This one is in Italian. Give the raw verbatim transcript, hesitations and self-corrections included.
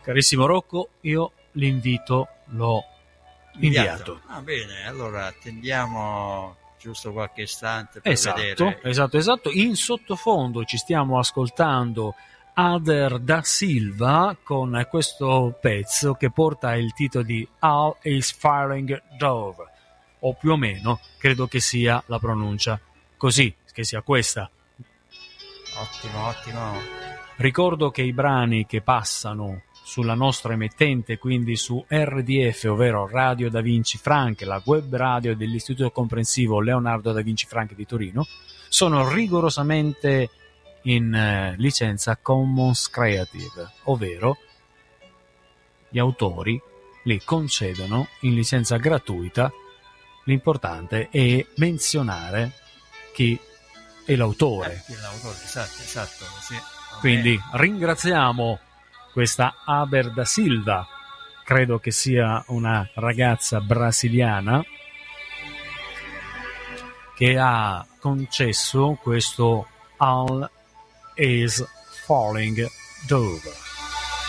Carissimo Rocco, io l'invito l'ho inviato. Va ah, bene, allora attendiamo giusto qualche istante per esatto, vedere. Esatto, esatto. In sottofondo ci stiamo ascoltando Ader da Silva con questo pezzo che porta il titolo di All is Firing Dove, o più o meno credo che sia la pronuncia così, che sia questa. Ottimo, ottimo. Ricordo che i brani che passano sulla nostra emittente, quindi su R D F, ovvero Radio Da Vinci Franche, la web radio dell'Istituto Comprensivo Leonardo Da Vinci Franche di Torino, sono rigorosamente in eh, licenza Commons Creative, ovvero gli autori li concedono in licenza gratuita. L'importante è menzionare chi è l'autore. Eh, chi è l'autore, esatto, esatto. Sì. Quindi ringraziamo questa Ader da Silva, credo che sia una ragazza brasiliana, che ha concesso questo All is Falling Dove.